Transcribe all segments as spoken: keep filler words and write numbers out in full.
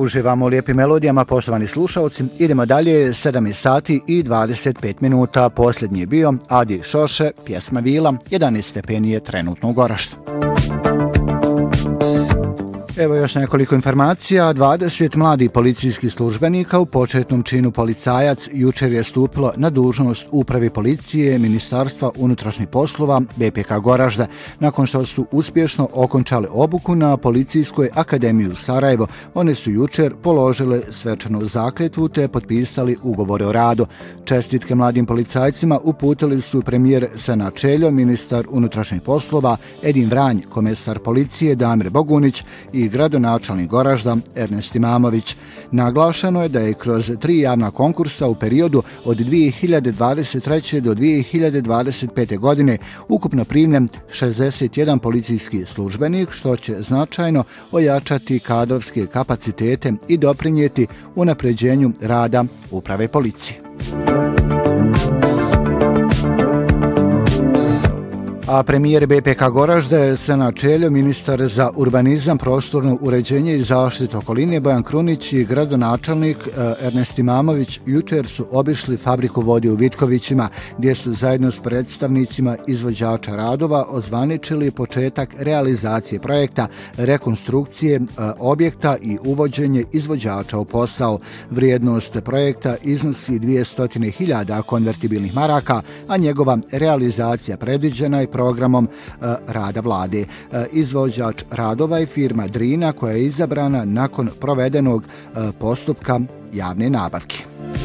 Uživamo u lijepim melodijama, poštovani slušalci. Idemo dalje, sedam sati i dvadeset pet minuta. Posljednji je bio Adi Šoše, pjesma Vila, jedanaest stepeni je trenutno u Goraždu. Evo još nekoliko informacija. dvadeset mladih policijskih službenika u početnom činu policajac jučer je stupilo na dužnost upravi policije Ministarstva unutrašnjih poslova B P K Goražda, nakon što su uspješno okončali obuku na Policijskoj akademiji u Sarajevo. One su jučer položile svečanu zakletvu te potpisali ugovore o radu. Čestitke mladim policajcima uputili su premijer Senad Čeljo, ministar unutrašnjih poslova Edin Vranj, komesar policije Damir Bogunić i gradonačelnik Goražda Ernest Imamović. Naglašeno je da je kroz tri javna konkursa u periodu od dvije hiljade dvadeset treće do dvije hiljade dvadeset pete godine ukupno primljen šezdeset jedan policijski službenik, što će značajno ojačati kadrovske kapacitete i doprinijeti unapređenju rada uprave policije. A premijer B P K Goražde Senad Čeljo, ministar za urbanizam, prostorno uređenje i zaštitu okoline Bojan Krunić i gradonačelnik Ernest Imamović jučer su obišli fabriku vode u Vitkovićima, gdje su zajedno s predstavnicima izvođača radova ozvaničili početak realizacije projekta rekonstrukcije objekta i uvođenje izvođača u posao. Vrijednost projekta iznosi dvjesto hiljada konvertibilnih maraka, a njegova realizacija predviđena je programom e, rada vlade. E, izvođač radova je firma Drina, koja je izabrana nakon provedenog e, postupka javne nabavke.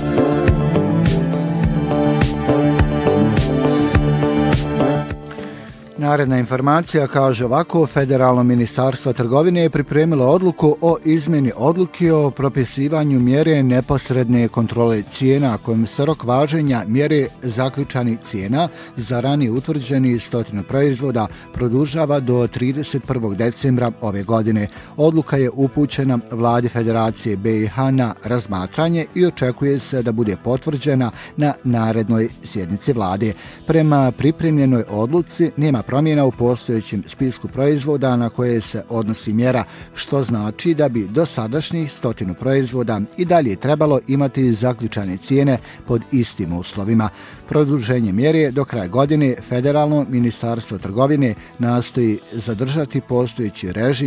Naredna informacija kaže ovako: Federalno ministarstvo trgovine je pripremilo odluku o izmjeni odluke o propisivanju mjere neposredne kontrole cijena, kojim se rok važenja mjere zaključanih cijena za ranije utvrđeni stotinu proizvoda produžava do trideset prvog decembra ove godine. Odluka je upućena vladi Federacije B i H na razmatranje i očekuje se da bude potvrđena na narednoj sjednici vlade. Prema pripremljenoj odluci nema promjena u postojećem spisku proizvoda na koje se odnosi mjera, što znači da bi do sadašnjih stotinu proizvoda i dalje trebalo imati zaključane cijene pod istim uslovima. Produženje mjere do kraja godine Federalno ministarstvo trgovine nastoji zadržati postojeći režim